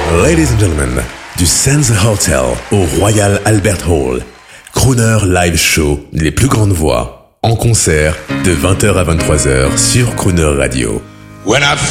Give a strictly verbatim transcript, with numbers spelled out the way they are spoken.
Ladies and gentlemen, du Sands Hotel au Royal Albert Hall, Crooner Live Show, les plus grandes voix, en concert de vingt heures à vingt-trois heures sur Crooner Radio. When I